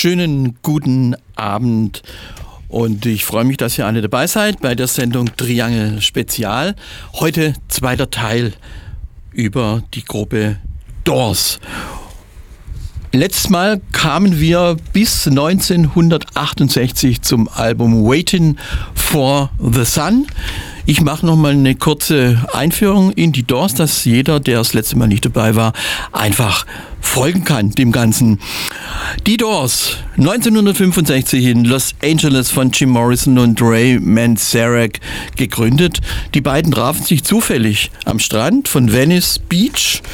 Schönen guten Abend und ich freue mich, dass ihr alle dabei seid bei der Sendung Triangel Spezial. Heute zweiter Teil über die Gruppe Doors. Letztes Mal kamen wir bis 1968 zum Album Waiting for the Sun. Ich mache nochmal eine kurze Einführung in die Doors, dass jeder, der das letzte Mal nicht dabei war, einfach folgen kann dem Ganzen. Die Doors, 1965 in Los Angeles von Jim Morrison und Ray Manzarek gegründet. Die beiden trafen sich zufällig am Strand von Venice Beach,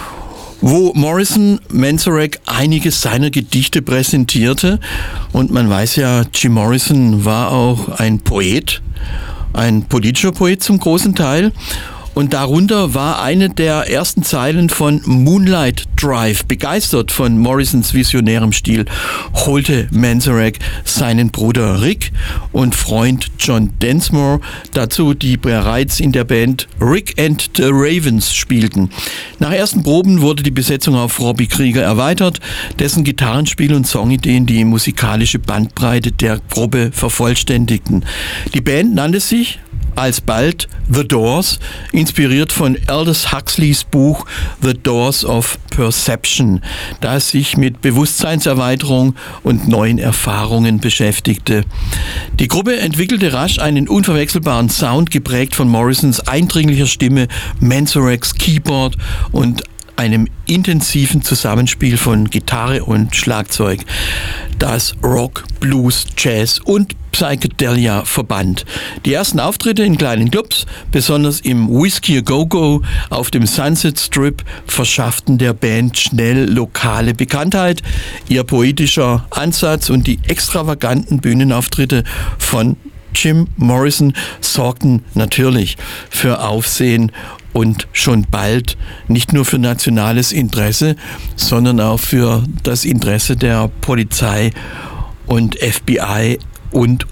wo Morrison Manzarek einige seiner Gedichte präsentierte. Und man weiß ja, Jim Morrison war auch ein Poet, ein politischer Poet zum großen Teil. Und darunter war eine der ersten Zeilen von Moonlight Drive. Begeistert von Morrisons visionärem Stil holte Manzarek seinen Bruder Rick und Freund John Densmore dazu, die bereits in der Band Rick and the Ravens spielten. Nach ersten Proben wurde die Besetzung auf Robbie Krieger erweitert, dessen Gitarrenspiel und Songideen die musikalische Bandbreite der Gruppe vervollständigten. Die Band nannte sich alsbald The Doors, inspiriert von Aldous Huxleys Buch The Doors of Perception, das sich mit Bewusstseinserweiterung und neuen Erfahrungen beschäftigte. Die Gruppe entwickelte rasch einen unverwechselbaren Sound, geprägt von Morrisons eindringlicher Stimme, Manzareks Keyboard und einem intensiven Zusammenspiel von Gitarre und Schlagzeug, das Rock, Blues, Jazz und Psychedelia verband. Die ersten Auftritte in kleinen Clubs, besonders im Whiskey A Go Go auf dem Sunset Strip, verschafften der Band schnell lokale Bekanntheit. Ihr poetischer Ansatz und die extravaganten Bühnenauftritte von Jim Morrison sorgten natürlich für Aufsehen und schon bald nicht nur für nationales Interesse, sondern auch für das Interesse der Polizei und FBI und.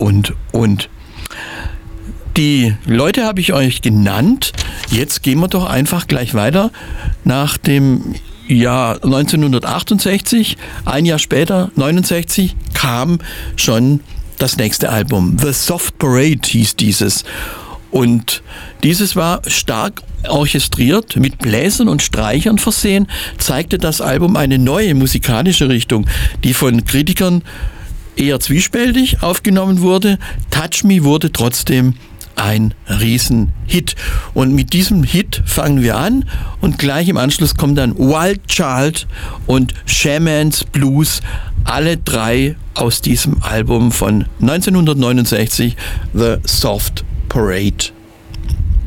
Die Leute habe ich euch genannt. Jetzt gehen wir doch einfach gleich weiter. Nach dem Jahr 1968, ein Jahr später, 69, kam schon das nächste Album. The Soft Parade hieß dieses. Und dieses war stark orchestriert, mit Bläsern und Streichern versehen, zeigte das Album eine neue musikalische Richtung, die von Kritikern eher zwiespältig aufgenommen wurde. Touch Me wurde trotzdem ein Riesenhit. Und mit diesem Hit fangen wir an und gleich im Anschluss kommt dann Wild Child und Shaman's Blues, alle drei aus diesem Album von 1969, The Soft Parade.